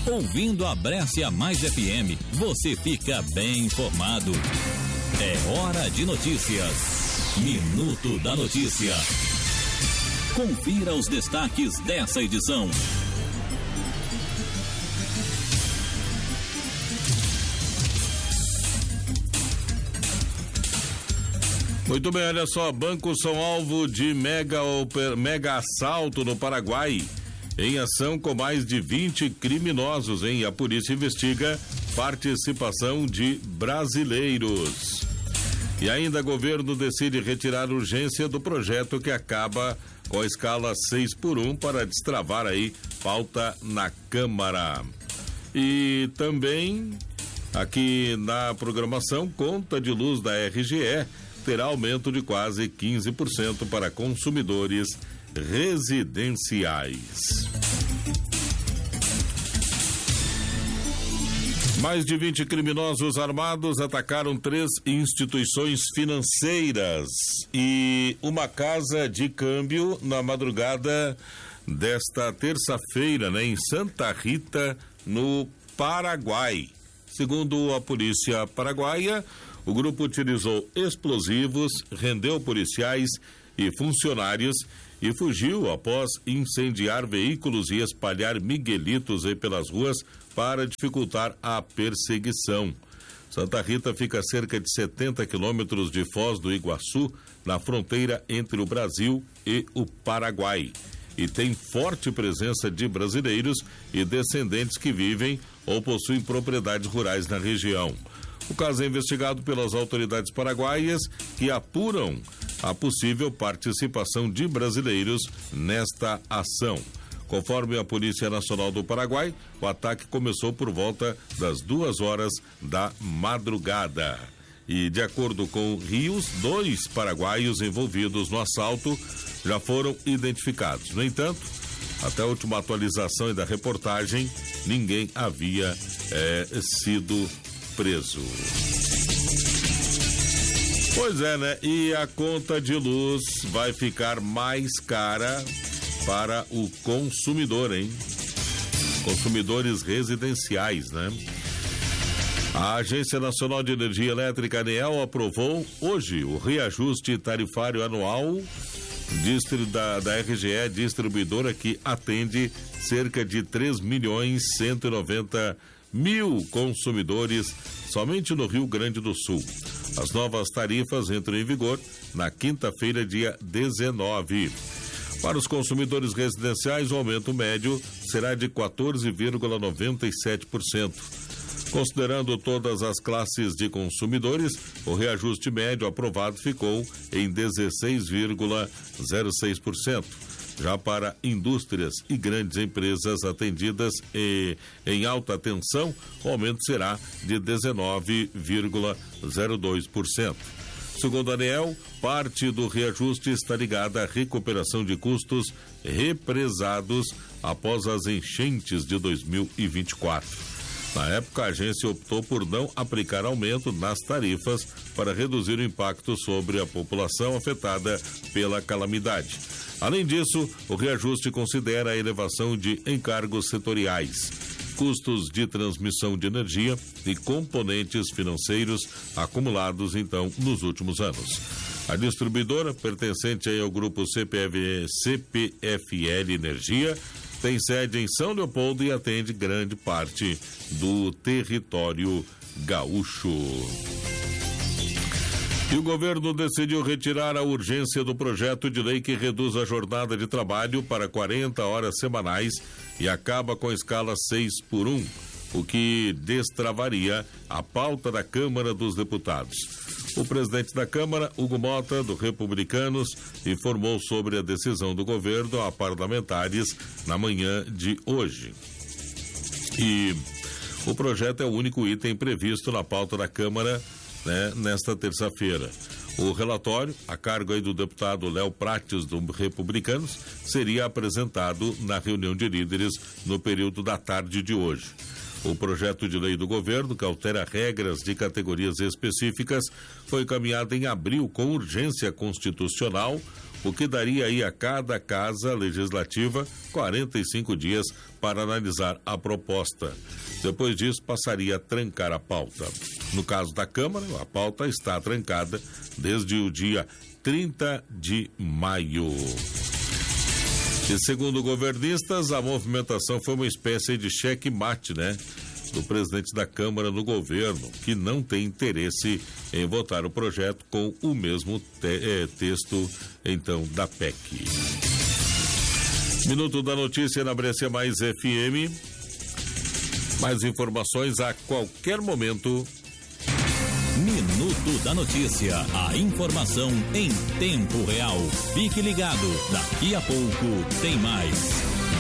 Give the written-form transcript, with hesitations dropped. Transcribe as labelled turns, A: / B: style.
A: Ouvindo a Brescia Mais FM, você fica bem informado. É hora de notícias. Minuto da Notícia. Confira os destaques dessa edição.
B: Muito bem, olha só, bancos são alvo de mega assalto no Paraguai. Em ação com mais de 20 criminosos, hein? A polícia investiga participação de brasileiros. E ainda o governo decide retirar urgência do projeto que acaba com a escala 6x1 para destravar aí pauta na Câmara. E também aqui na programação, conta de luz da RGE terá aumento de quase 15% para consumidores residenciais. Mais de 20 criminosos armados atacaram 3 instituições financeiras e uma casa de câmbio na madrugada desta terça-feira, né, em Santa Rita, no Paraguai. Segundo a polícia paraguaia, o grupo utilizou explosivos, rendeu policiais e funcionários e fugiu após incendiar veículos e espalhar miguelitos aí pelas ruas para dificultar a perseguição. Santa Rita fica a cerca de 70 quilômetros de Foz do Iguaçu, na fronteira entre o Brasil e o Paraguai, e tem forte presença de brasileiros e descendentes que vivem ou possuem propriedades rurais na região. O caso é investigado pelas autoridades paraguaias, que apuram a possível participação de brasileiros nesta ação. Conforme a Polícia Nacional do Paraguai, o ataque começou por volta das 2h da madrugada. E, de acordo com Rios, 2 paraguaios envolvidos no assalto já foram identificados. No entanto, até a última atualização da reportagem, ninguém havia sido preso. Pois é, né? E a conta de luz vai ficar mais cara para o consumidor, hein? Consumidores residenciais, né? A Agência Nacional de Energia Elétrica, ANEEL, aprovou hoje o reajuste tarifário anual da RGE, distribuidora que atende cerca de 3.190.000 consumidores somente no Rio Grande do Sul. As novas tarifas entram em vigor na quinta-feira, dia 19. Para os consumidores residenciais, o aumento médio será de 14,97%. Considerando todas as classes de consumidores, o reajuste médio aprovado ficou em 16,06%. Já para indústrias e grandes empresas atendidas em alta tensão, o aumento será de 19,02%. Segundo a ANEEL, parte do reajuste está ligada à recuperação de custos represados após as enchentes de 2024. Na época, a agência optou por não aplicar aumento nas tarifas para reduzir o impacto sobre a população afetada pela calamidade. Além disso, o reajuste considera a elevação de encargos setoriais, custos de transmissão de energia e componentes financeiros acumulados, então, nos últimos anos. A distribuidora, pertencente aí ao grupo CPFL Energia, tem sede em São Leopoldo e atende grande parte do território gaúcho. E o governo decidiu retirar a urgência do projeto de lei que reduz a jornada de trabalho para 40 horas semanais e acaba com a escala 6x1, o que destravaria a pauta da Câmara dos Deputados. O presidente da Câmara, Hugo Mota, do Republicanos, informou sobre a decisão do governo a parlamentares na manhã de hoje. E o projeto é o único item previsto na pauta da Câmara, né, nesta terça-feira. O relatório, a cargo aí do deputado Léo Prates, do Republicanos, seria apresentado na reunião de líderes no período da tarde de hoje. O projeto de lei do governo, que altera regras de categorias específicas, foi encaminhado em abril com urgência constitucional, o que daria aí a cada casa legislativa 45 dias para analisar a proposta. Depois disso, passaria a trancar a pauta. No caso da Câmara, a pauta está trancada desde o dia 30 de maio. E segundo governistas, a movimentação foi uma espécie de cheque-mate, né? Do presidente da Câmara no governo, que não tem interesse em votar o projeto com o mesmo texto, então, da PEC. Minuto da Notícia na Brescia Mais FM. Mais informações a qualquer momento.
A: Minuto da Notícia. A informação em tempo real. Fique ligado. Daqui a pouco tem mais.